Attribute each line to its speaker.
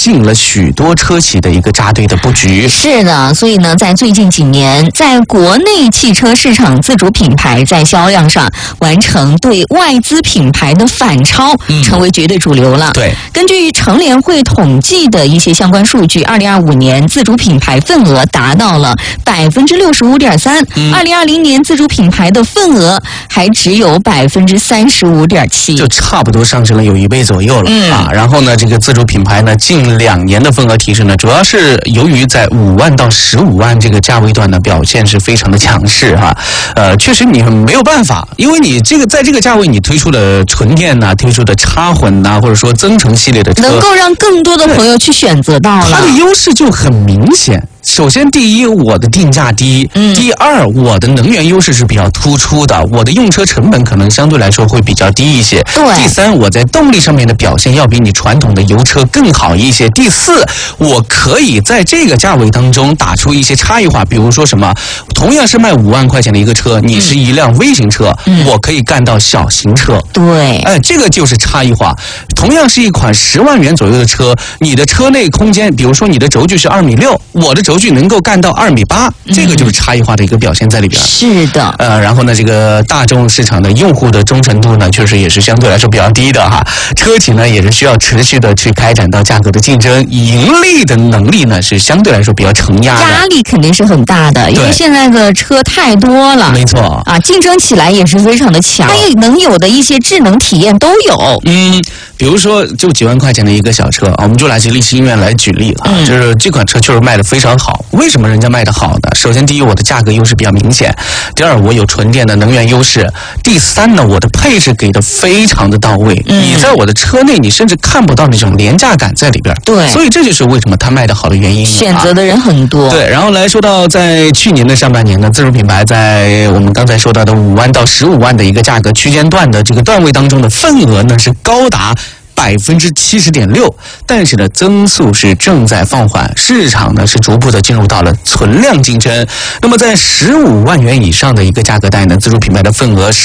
Speaker 1: 吸引了许多车企的一个扎堆的布局。
Speaker 2: 是的，所以呢，在最近几年，在国内汽车市场自主品牌在销量上完成对外资品牌的反超，成为绝对主流了。
Speaker 1: 对，
Speaker 2: 根据乘联会统计的一些相关数据，2025年自主品牌份额达到了65.3%，2020年自主品牌的份额还只有35.7%，
Speaker 1: 就差不多上升了有1倍左右了啊。然后呢，这个自主品牌呢，近2年的份额提升呢，主要是由于在5万到15万这个价位段呢，表现是非常的强势哈。确实你没有办法，因为你这个在这个价位你推出的纯电呐、推出的插混呐、或者说增程系列的车，
Speaker 2: 能够让更多的朋友去选择到了，
Speaker 1: 它的优势就很明显。首先，第一，我的定价低；第二，我的能源优势是比较突出的，我的用车成本可能相对来说会比较低一些。
Speaker 2: 对。
Speaker 1: 第三，我在动力上面的表现要比你传统的油车更好一些。第四，我可以在这个价位当中打出一些差异化，比如说什么，同样是卖5万块钱的一个车，你是一辆微型车，我可以干到小型车。
Speaker 2: 对。
Speaker 1: 这个就是差异化。同样是一款10万元左右的车，你的车内空间，比如说你的轴距是2.6米，我的轴距能够干到2.8米，这个就是差异化的一个表现在里边。
Speaker 2: 是的。
Speaker 1: 然后呢，这个大众市场的用户的忠诚度呢，确实也是相对来说比较低的哈。车企呢也是需要持续的去开展到价格的竞争，盈利的能力呢是相对来说比较承压的。
Speaker 2: 压力肯定是很大的，因为现在的车太多了。
Speaker 1: 没错。
Speaker 2: 啊，竞争起来也是非常的强，它也能有的一些智能体验都有。
Speaker 1: 比如说就几万块钱的一个小车啊，我们就拿吉利星越来举例啊，就是这款车确实卖得非常好。为什么人家卖得好呢？首先，第一，我的价格优势比较明显；第二，我有纯电的能源优势；第三呢，我的配置给的非常的到位。你在我的车内，你甚至看不到那种廉价感在里边。
Speaker 2: 对，
Speaker 1: 所以这就是为什么它卖得好的原因。
Speaker 2: 选择的人很多。
Speaker 1: 对，然后来说到在去年的上半年呢，自主品牌在我们刚才说到的5万到15万的一个价格区间段的这个段位当中的份额呢，是高达70.6%，但是呢，增速是正在放缓，市场呢是逐步的进入到了存量竞争。那么在15万元以上的一个价格带呢，自主品牌的份额